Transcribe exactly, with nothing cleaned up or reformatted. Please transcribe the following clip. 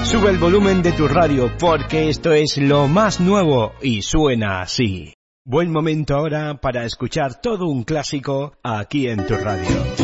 Sube el volumen de tu radio porque esto es lo más nuevo y suena así. Buen momento ahora para escuchar todo un clásico aquí en tu radio.